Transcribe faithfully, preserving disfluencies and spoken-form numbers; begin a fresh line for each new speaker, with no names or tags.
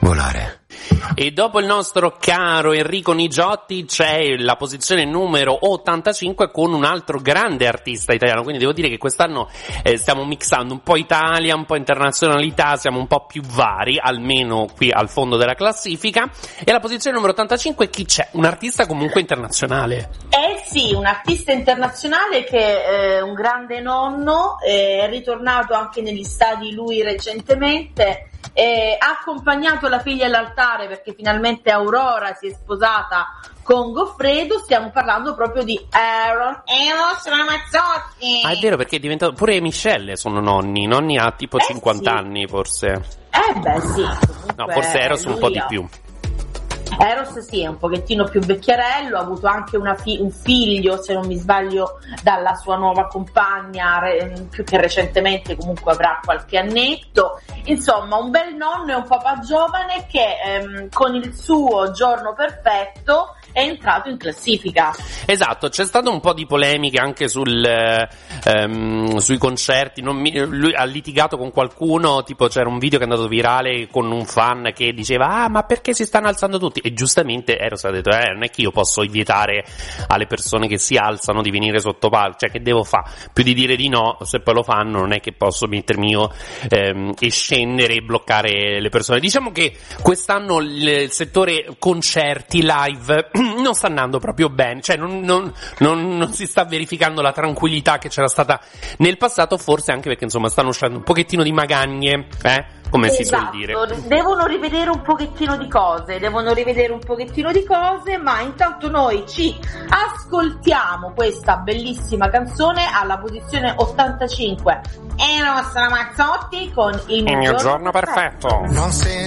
volare.
E dopo il nostro caro Enrico Nigiotti c'è la posizione numero ottantacinque con un altro grande artista italiano, quindi devo dire che quest'anno eh, stiamo mixando un po' Italia, un po' internazionalità, siamo un po' più vari, almeno qui al fondo della classifica. E la posizione numero ottantacinque chi c'è? Un artista comunque internazionale.
Eh sì, un artista internazionale che è eh, un grande nonno, è ritornato anche negli stadi lui recentemente. Eh, ha accompagnato la figlia all'altare perché finalmente Aurora si è sposata con Goffredo. Stiamo parlando proprio di Aaron Eros Ramazzotti.
Ah, è vero, perché è diventato pure Michelle sono nonni. Nonni ha tipo
eh
cinquanta
sì.
anni forse.
Eh beh sì.
No, forse Eros un po' di più.
Eros sì, è un pochettino più vecchiarello, ha avuto anche una fi- un figlio, se non mi sbaglio, dalla sua nuova compagna, re- più che recentemente, comunque avrà qualche annetto. Insomma, un bel nonno e un papà giovane che ehm, con il suo Giorno Perfetto è entrato in classifica.
Esatto, c'è stato un po' di polemiche anche sul, ehm, sui concerti. Non mi, lui ha litigato con qualcuno, tipo c'era un video che è andato virale con un fan che diceva ah ma perché si stanno alzando tutti? E giustamente Eros ha detto eh non è che io posso vietare alle persone che si alzano di venire sotto palco, cioè che devo fare? Più di dire di no, se poi lo fanno non è che posso mettermi io ehm, e scendere e bloccare le persone. Diciamo che quest'anno il, il settore concerti live non sta andando proprio bene, cioè non, non, non, non si sta verificando la tranquillità che c'era stata nel passato, forse anche perché insomma stanno uscendo un pochettino di magagne, eh? Come
esatto.
si suol dire.
Devono rivedere un pochettino di cose, devono rivedere un pochettino di cose, ma intanto noi ci ascoltiamo questa bellissima canzone alla posizione ottantacinque. Eros Ramazzotti con Il mio,
Il mio
giorno,
giorno perfetto.
Non se